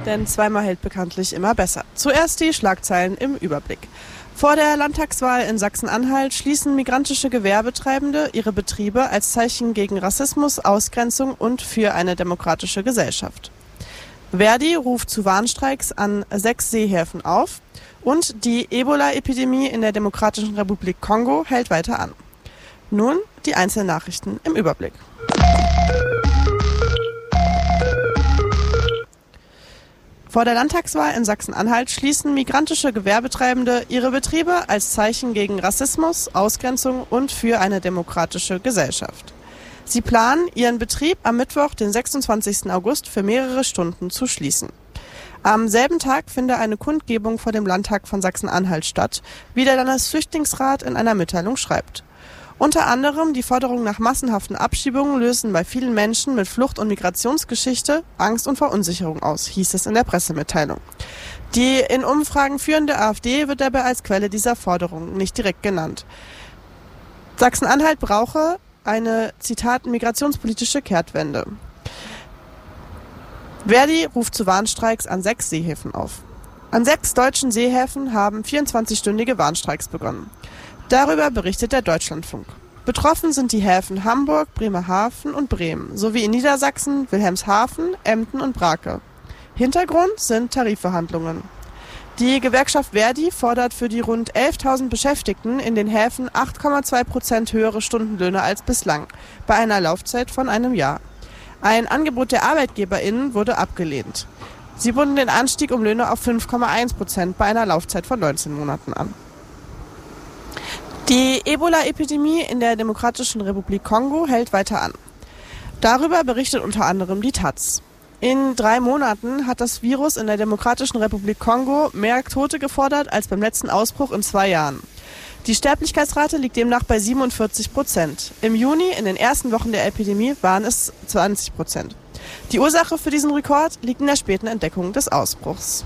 denn zweimal hält bekanntlich immer besser. Zuerst die Schlagzeilen im Überblick. Vor der Landtagswahl in Sachsen-Anhalt schließen migrantische Gewerbetreibende ihre Betriebe als Zeichen gegen Rassismus, Ausgrenzung und für eine demokratische Gesellschaft. Verdi ruft zu Warnstreiks an 6 Seehäfen auf und die Ebola-Epidemie in der Demokratischen Republik Kongo hält weiter an. Nun die einzelnen Nachrichten im Überblick. Vor der Landtagswahl in Sachsen-Anhalt schließen migrantische Gewerbetreibende ihre Betriebe als Zeichen gegen Rassismus, Ausgrenzung und für eine demokratische Gesellschaft. Sie planen, ihren Betrieb am Mittwoch, den 26. August, für mehrere Stunden zu schließen. Am selben Tag finde eine Kundgebung vor dem Landtag von Sachsen-Anhalt statt, wie der Landesflüchtlingsrat in einer Mitteilung schreibt. Unter anderem die Forderung nach massenhaften Abschiebungen lösen bei vielen Menschen mit Flucht- und Migrationsgeschichte Angst und Verunsicherung aus, hieß es in der Pressemitteilung. Die in Umfragen führende AfD wird dabei als Quelle dieser Forderung nicht direkt genannt. Sachsen-Anhalt brauche eine, Zitat, migrationspolitische Kehrtwende. Verdi ruft zu Warnstreiks an 6 Seehäfen auf. An 6 deutschen Seehäfen haben 24-stündige Warnstreiks begonnen. Darüber berichtet der Deutschlandfunk. Betroffen sind die Häfen Hamburg, Bremerhaven und Bremen, sowie in Niedersachsen Wilhelmshaven, Emden und Brake. Hintergrund sind Tarifverhandlungen. Die Gewerkschaft Verdi fordert für die rund 11.000 Beschäftigten in den Häfen 8,2% höhere Stundenlöhne als bislang, bei einer Laufzeit von einem Jahr. Ein Angebot der ArbeitgeberInnen wurde abgelehnt. Sie boten den Anstieg um Löhne auf 5,1% bei einer Laufzeit von 19 Monaten an. Die Ebola-Epidemie in der Demokratischen Republik Kongo hält weiter an. Darüber berichtet unter anderem die taz. In 3 Monaten hat das Virus in der Demokratischen Republik Kongo mehr Tote gefordert als beim letzten Ausbruch in 2 Jahren. Die Sterblichkeitsrate liegt demnach bei 47%. Im Juni, in den ersten Wochen der Epidemie, waren es 20%. Die Ursache für diesen Rekord liegt in der späten Entdeckung des Ausbruchs.